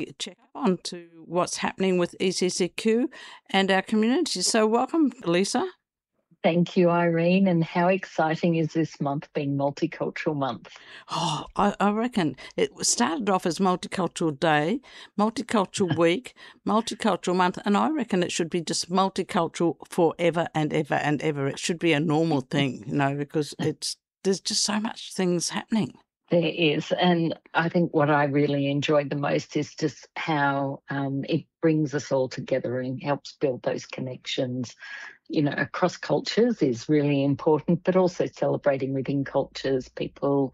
check up on to what's happening with ECCQ and our community. So welcome, Lisa. Thank you, Irene. And how exciting is this month being Multicultural Month? Oh, I reckon it started off as Multicultural Day, Multicultural Week, Multicultural Month, and I reckon it should be just multicultural forever and ever and ever. It should be a normal thing, because there's just so much things happening. There is. And I think what I really enjoyed the most is just how it brings us all together and helps build those connections, across cultures is really important, but also celebrating within cultures, people,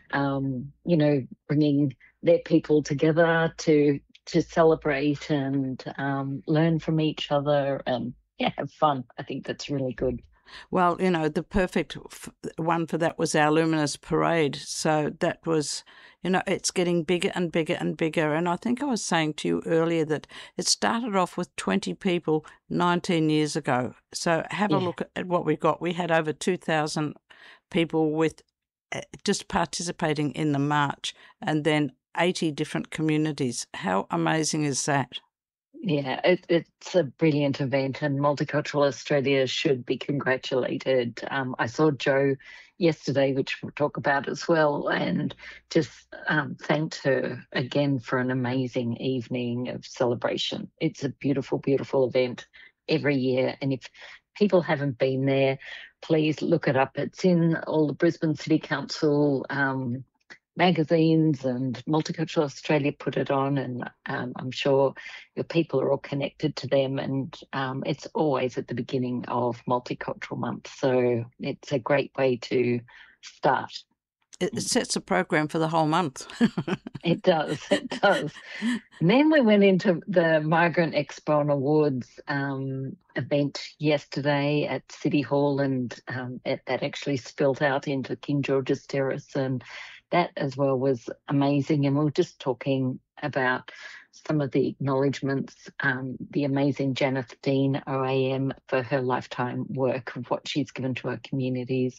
bringing their people together to celebrate and learn from each other and, have fun. I think that's really good. Well, the perfect one for that was our Luminous Parade. So that was, it's getting bigger and bigger and bigger. And I think I was saying to you earlier that it started off with 20 people 19 years ago. So have a look at what we got. We had over 2,000 people with just participating in the march, and then 80 different communities. How amazing is that? Yeah, it's a brilliant event, and Multicultural Australia should be congratulated. I saw Jo yesterday, which we'll talk about as well, and just thanked her again for an amazing evening of celebration. It's a beautiful, beautiful event every year, and if people haven't been there, please look it up. It's in all the Brisbane City Council magazines, and Multicultural Australia put it on, and I'm sure your people are all connected to them, and it's always at the beginning of Multicultural Month, so it's a great way to start. It sets a program for the whole month. It does. And then we went into the Migrant Expo and Awards event yesterday at City Hall, and that actually spilled out into King George's Terrace, and that as well was amazing. And we were just talking about some of the acknowledgements, the amazing Janeth Dean OAM for her lifetime work of what she's given to our communities.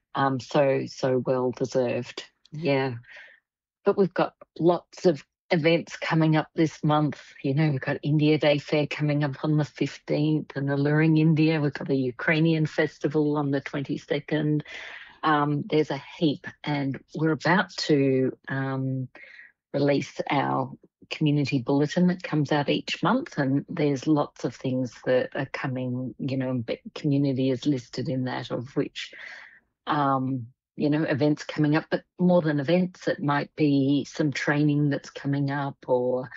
So well deserved. Yeah. But we've got lots of events coming up this month. We've got India Day Fair coming up on the 15th, and Alluring India. We've got a Ukrainian festival on the 22nd. There's a heap, and we're about to release our community bulletin that comes out each month, and there's lots of things that are coming, community is listed in that, of which, events coming up, but more than events, it might be some training that's coming up, or,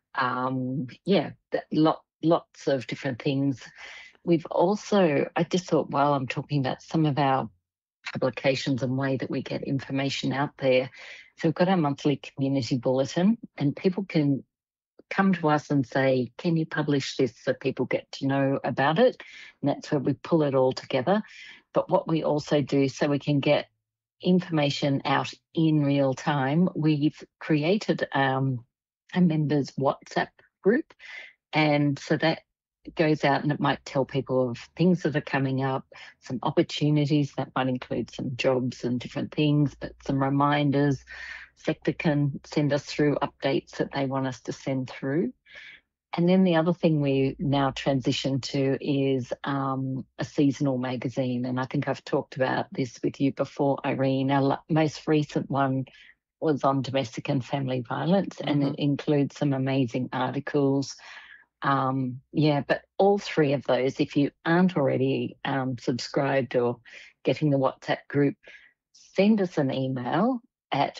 lots of different things. We've also, I just thought while I'm talking about some of our publications and way that we get information out there. So we've got our monthly community bulletin, and people can come to us and say, can you publish this, so people get to know about it? And that's where we pull it all together. But what we also do, so we can get information out in real time, we've created a members WhatsApp group. And so that goes out, and it might tell people of things that are coming up, some opportunities that might include some jobs and different things, but some reminders. Sector can send us through updates that they want us to send through. And then the other thing we now transition to is a seasonal magazine. And I think I've talked about this with you before, Irene. Our most recent one was on domestic and family violence, and it includes some amazing articles. But all three of those, if you aren't already subscribed or getting the WhatsApp group, send us an email at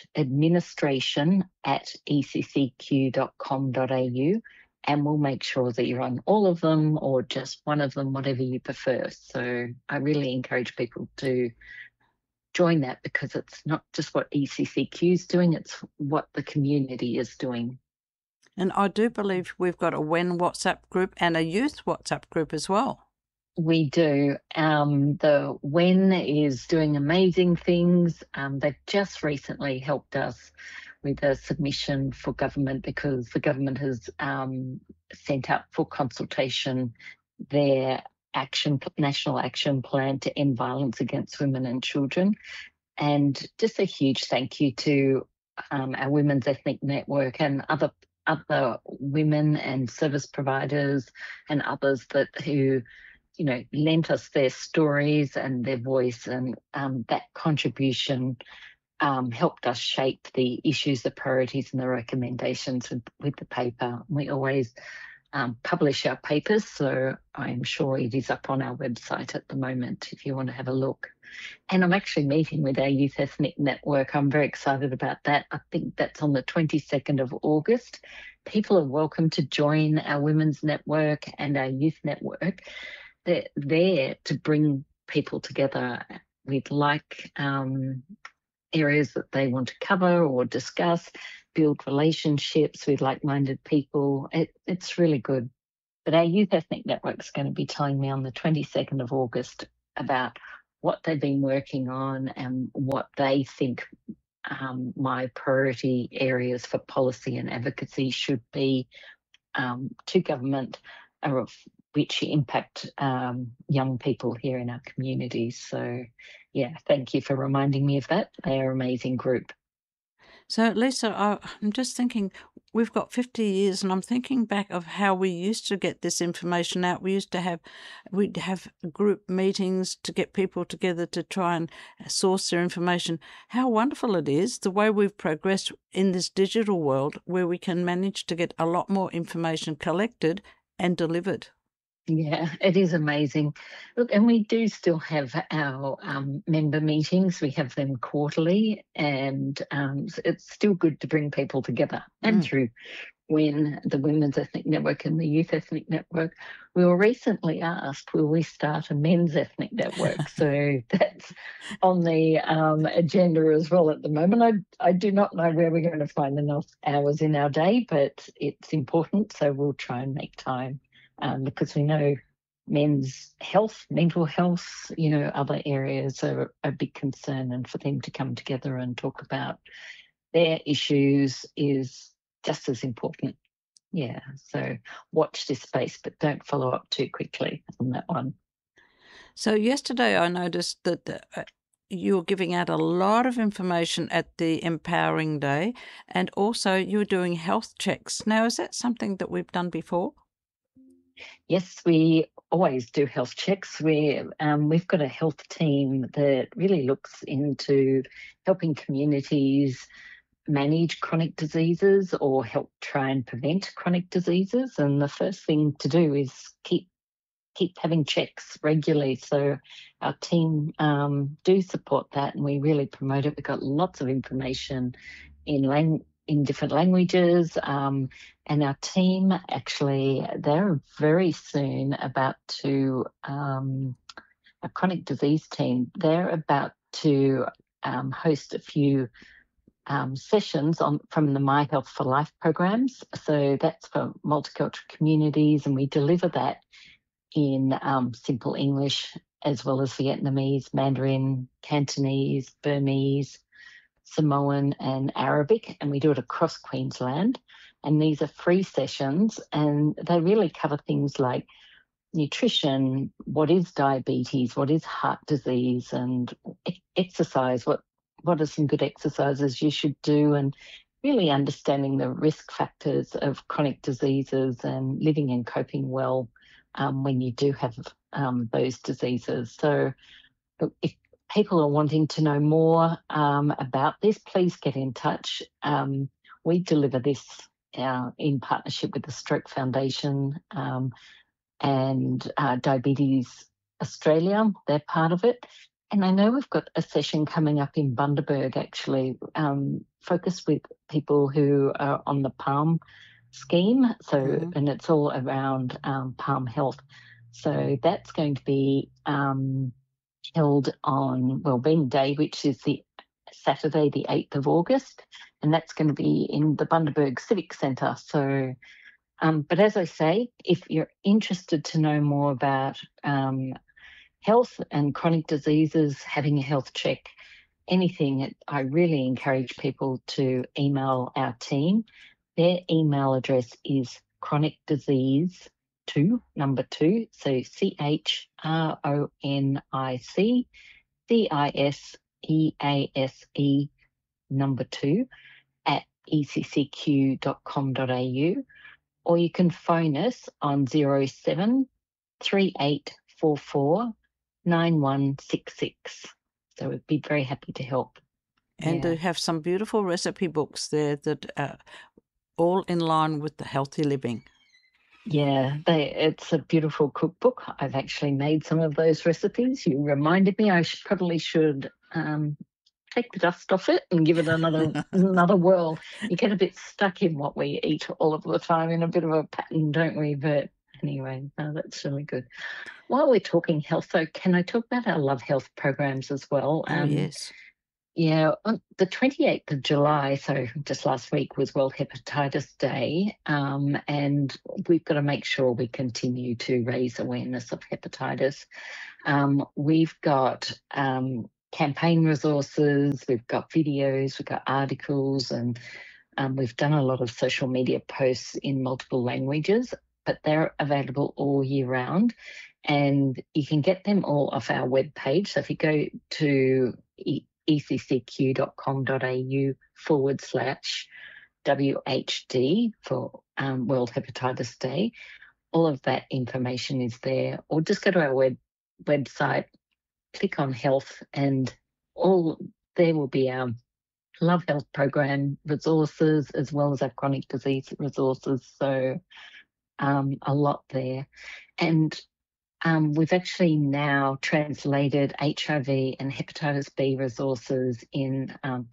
administration@eccq.com.au, and we'll make sure that you're on all of them or just one of them, whatever you prefer. So I really encourage people to join that, because it's not just what ECCQ is doing, it's what the community is doing. And I do believe we've got a WEN WhatsApp group and a youth WhatsApp group as well. We do. The WEN is doing amazing things. They've just recently helped us with a submission for government, because the government has sent out for consultation their national action plan to end violence against women and children. And just a huge thank you to our Women's Ethnic Network and other other women and service providers and others who lent us their stories and their voice, and that contribution helped us shape the issues, the priorities, and the recommendations with the paper. We always publish our papers, so I'm sure it is up on our website at the moment if you want to have a look. And I'm actually meeting with our Youth Ethnic Network. I'm very excited about that. I think that's on the 22nd of August. People are welcome to join our Women's Network and our Youth Network. They're there to bring people together with areas that they want to cover or discuss, build relationships with like-minded people. It's really good. But our Youth Ethnic Network is going to be telling me on the 22nd of August about what they've been working on and what they think my priority areas for policy and advocacy should be to government, of which impact young people here in our communities. So, yeah, thank you for reminding me of that. They are an amazing group. So, Lisa, I'm just thinking, we've got 50 years, and I'm thinking back of how we used to get this information out. We'd have group meetings to get people together to try and source their information. How wonderful it is, the way we've progressed in this digital world, where we can manage to get a lot more information collected and delivered. Yeah, it is amazing. Look, and we do still have our member meetings. We have them quarterly, and it's still good to bring people together. And through when the Women's Ethnic Network and the Youth Ethnic Network, we were recently asked, will we start a men's ethnic network? So that's on the agenda as well at the moment. I do not know where we're going to find enough hours in our day, but it's important. So we'll try and make time. Because we know men's health, mental health, other areas are a big concern, and for them to come together and talk about their issues is just as important. Yeah, so watch this space, but don't follow up too quickly on that one. So yesterday I noticed that you were giving out a lot of information at the Empowering Day, and also you were doing health checks. Now, is that something that we've done before? Yes, we always do health checks. We've got a health team that really looks into helping communities manage chronic diseases or help try and prevent chronic diseases. And the first thing to do is keep having checks regularly. So our team do support that, and we really promote it. We've got lots of information in different languages, and our team actually, they're very soon about to, a chronic disease team, they're about to host a few sessions from the My Health for Life programs. So that's for multicultural communities, and we deliver that in simple English as well as Vietnamese, Mandarin, Cantonese, Burmese, Samoan and Arabic, and we do it across Queensland. And these are free sessions, and they really cover things like nutrition, what is diabetes, what is heart disease, and exercise, what are some good exercises you should do, and really understanding the risk factors of chronic diseases and living and coping well when you do have those diseases. So if people are wanting to know more about this, please get in touch. We deliver this in partnership with the Stroke Foundation and Diabetes Australia. They're part of it. And I know we've got a session coming up in Bundaberg, actually, focused with people who are on the PALM scheme. So, and it's all around PALM health. So that's going to be held on Wellbeing Day, which is the Saturday, the 8th of August, and that's going to be in the Bundaberg Civic Centre. So, but as I say, if you're interested to know more about health and chronic diseases, having a health check, anything, I really encourage people to email our team. Their email address is chronicdisease2, number 2, so CHRONICDISEASE, number 2, at eccq.com.au, or you can phone us on 07 3844 9166. So we'd be very happy to help. And they have some beautiful recipe books there that are all in line with the healthy living. Yeah, it's a beautiful cookbook. I've actually made some of those recipes. You reminded me I probably should take the dust off it and give it another whirl. You get a bit stuck in what we eat all of the time in a bit of a pattern, don't we? But anyway, that's really good. While we're talking health, though, can I talk about our Love Health programs as well? Oh, yes. Yeah, on the 28th of July, so just last week, was World Hepatitis Day, and we've got to make sure we continue to raise awareness of hepatitis. We've got campaign resources, we've got videos, we've got articles, and we've done a lot of social media posts in multiple languages, but they're available all year round, and you can get them all off our webpage. So if you go to eccq.com.au/WHD for World Hepatitis Day, all of that information is there. Or just go to our website, click on health, and all there will be our Love Health program resources as well as our chronic disease resources. So a lot there. And we've actually now translated HIV and hepatitis B resources in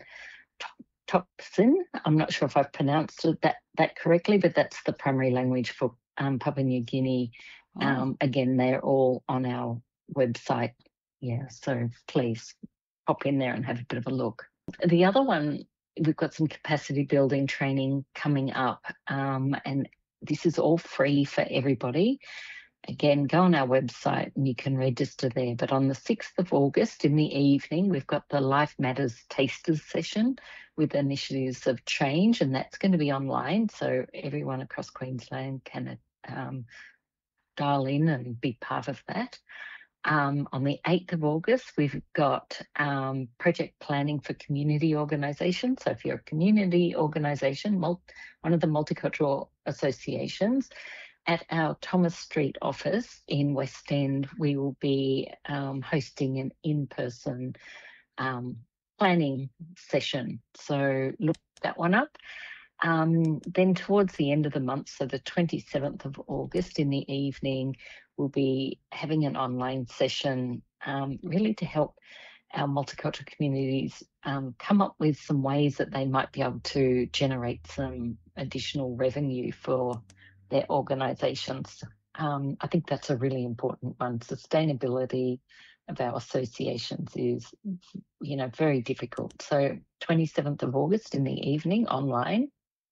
Toksin. I'm not sure if I've pronounced that correctly, but that's the primary language for Papua New Guinea. Again, they're all on our website. Yeah, so please pop in there and have a bit of a look. The other one, we've got some capacity building training coming up, and this is all free for everybody. Again, go on our website and you can register there. But on the 6th of August in the evening, we've got the Life Matters Tasters session with Initiatives of Change, and that's going to be online. So everyone across Queensland can dial in and be part of that. On the 8th of August, we've got project planning for community organisations. So if you're a community organisation, one of the multicultural associations, at our Thomas Street office in West End, we will be hosting an in-person planning session. So look that one up. Then towards the end of the month, so the 27th of August in the evening, we'll be having an online session really to help our multicultural communities come up with some ways that they might be able to generate some additional revenue for their organisations. I think that's a really important one. Sustainability of our associations is, very difficult. So 27th of August in the evening, online.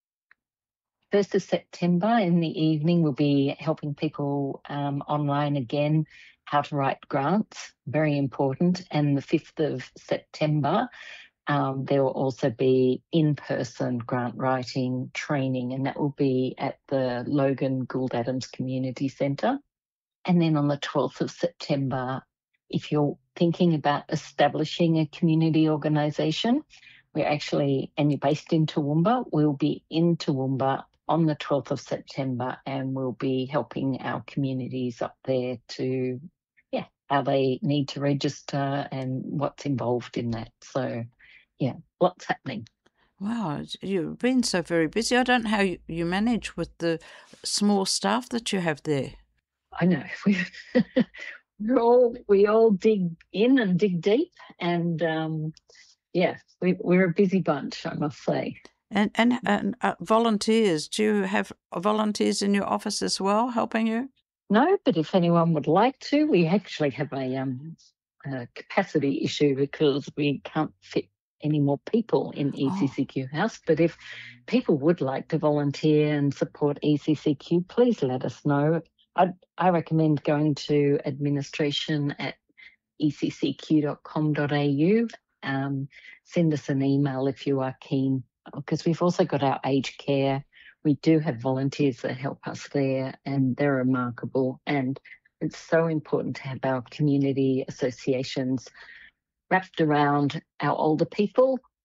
1st of September in the evening, we'll be helping people online again, how to write grants, very important. And the 5th of September, there will also be in-person grant writing training, and that will be at the Logan Gould Adams Community Centre. And then on the 12th of September, if you're thinking about establishing a community organisation, and you're based in Toowoomba, we'll be in Toowoomba on the 12th of September, and we'll be helping our communities up there to, how they need to register and what's involved in that. So, lots happening. Wow, you've been so very busy. I don't know how you manage with the small staff that you have there. I know. We all dig in and dig deep, and we're a busy bunch, I must say. And volunteers, do you have volunteers in your office as well helping you? No, but if anyone would like to, we actually have a capacity issue because we can't fit any more people in ECCQ House. But if people would like to volunteer and support ECCQ, please let us know. I recommend going to administration at eccq.com.au. Send us an email if you are keen, because we've also got our aged care. We do have volunteers that help us there, and they're remarkable. And it's so important to have our community associations wrapped around our older people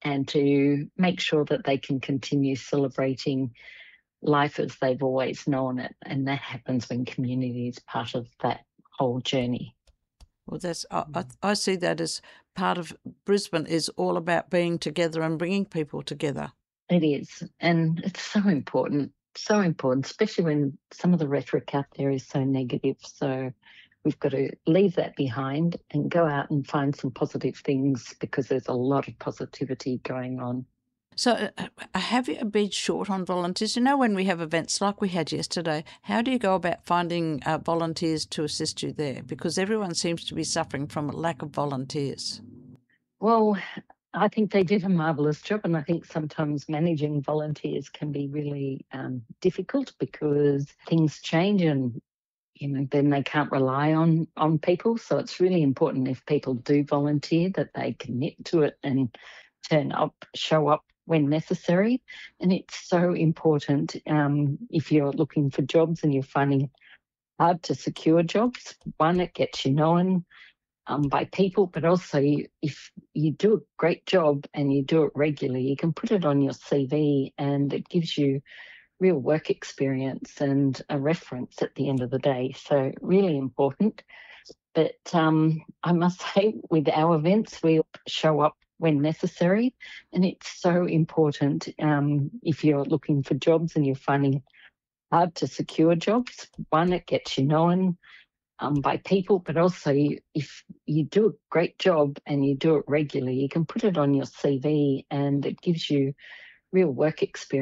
and to make sure that they can continue celebrating life as they've always known it. And that happens when community is part of that whole journey. Well, I see that as part of Brisbane is all about being together and bringing people together. It is, and it's so important, especially when some of the rhetoric out there is so negative. So we've got to leave that behind and go out and find some positive things, because there's a lot of positivity going on. So have you been short on volunteers? You know, when we have events like we had yesterday, how do you go about finding volunteers to assist you there? Because everyone seems to be suffering from a lack of volunteers. Well, I think they did a marvellous job, and I think sometimes managing volunteers can be really difficult because things change, and then they can't rely on people. So it's really important, if people do volunteer, that they commit to it and turn up, show up when necessary. And it's so important, if you're looking for jobs and you're finding it hard to secure jobs. One, it gets you known by people, but also if you do a great job and you do it regularly, you can put it on your CV, and it gives you real work experience and a reference at the end of the day. So really important. But I must say, with our events, we show up when necessary, and it's so important, if you're looking for jobs and you're finding it hard to secure jobs. One, it gets you known by people, but also if you do a great job and you do it regularly, you can put it on your CV, and it gives you real work experience.